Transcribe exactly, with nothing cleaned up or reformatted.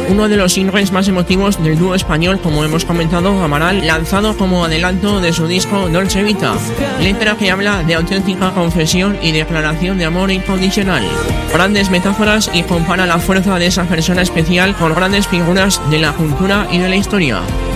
uno de los singles más emotivos del dúo español, como hemos comentado, Amaral, lanzado como adelanto de su disco Dolce Vita, letra que habla de auténtica confesión y declaración de amor incondicional, grandes metáforas y compara la fuerza de esa persona especial con grandes figuras de la cultura y de la historia.